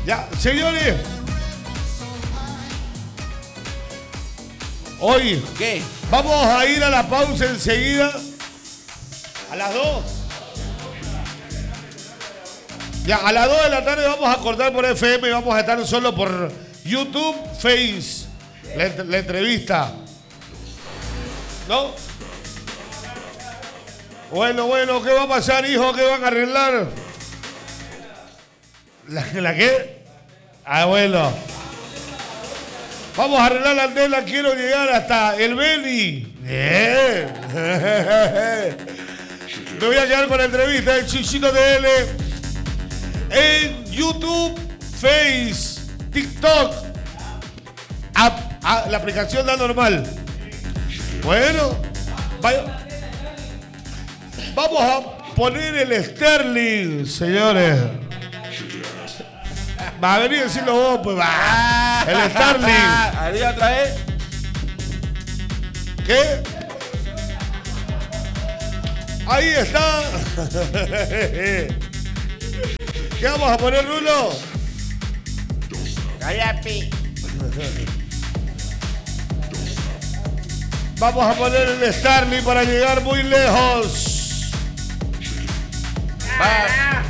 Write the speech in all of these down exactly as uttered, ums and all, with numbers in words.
Ya, señores. Hoy. ¿Qué? Vamos a ir a la pausa enseguida. A las dos. Ya, a las dos de la tarde vamos a cortar por F M y vamos a estar solo por YouTube, Face. La, la entrevista. ¿No? Bueno, bueno, ¿qué va a pasar, hijo? ¿Qué van a arreglar? ¿La, la qué? Ah, bueno. Vamos a arreglar la antena, quiero llegar hasta el Beni. Bien. Me voy a quedar con la entrevista del Chichito T L en YouTube, Face, TikTok, app, app, la aplicación da normal. Bueno, vaya. Vamos a poner el Sterling, señores. Va a venir a decirlo vos, pues va. El Starling. ¿Arriba otra vez? ¿Qué? Ahí está. ¿Qué vamos a poner, Rulo? Cállate. Vamos a poner el Starling para llegar muy lejos. Va,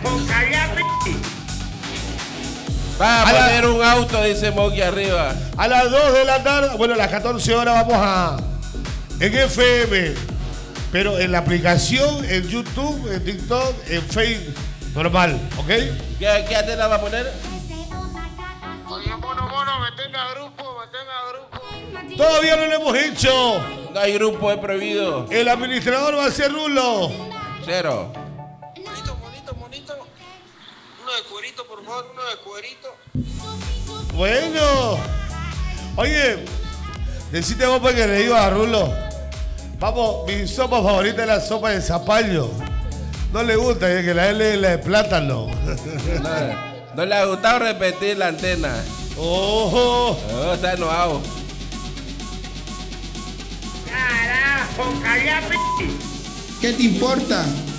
va a, a poner la, un auto, dice Monkey arriba. A las dos de la tarde, bueno, a las catorce horas vamos a... En F M, pero en la aplicación, en YouTube, en TikTok, en Facebook, normal, ¿ok? ¿Qué, qué antena va a poner? Oye, mono, mono, meteme a grupo, meteme a grupo. Todavía no lo hemos hecho. No hay grupo, es prohibido. El administrador va a ser Rulo. Cero. Monito, monito, monito. Uno de cuerito, por favor, uno de cuerito. Bueno. Oye, decite vos porque le digo a Rulo. Vamos, mi sopa favorita es la sopa de zapallo. No le gusta, es que la L es la de plátano. No, no le ha gustado repetir la antena. Ojo. Oh, está enojado. Carajo, cállate. ¿Qué te importa?